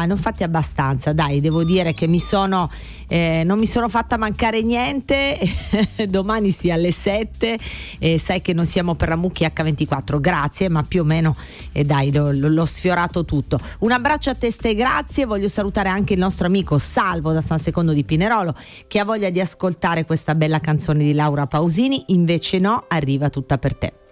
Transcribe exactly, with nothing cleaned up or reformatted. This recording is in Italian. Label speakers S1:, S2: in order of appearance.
S1: ne ho fatti abbastanza, dai, devo dire che mi sono eh, non mi sono fatta mancare niente. Domani sia alle sette, eh, sai che non siamo per Ramucchi acca ventiquattro, grazie, ma più o meno eh, dai, l'ho, l'ho sfiorato tutto. Un abbraccio a testa e grazie. Voglio salutare anche il nostro amico Salvo da San Secondo di Pinerolo, che ha voglia di ascoltare questa bella canzone di Laura Pausini. Invece no, arriva tutta per te.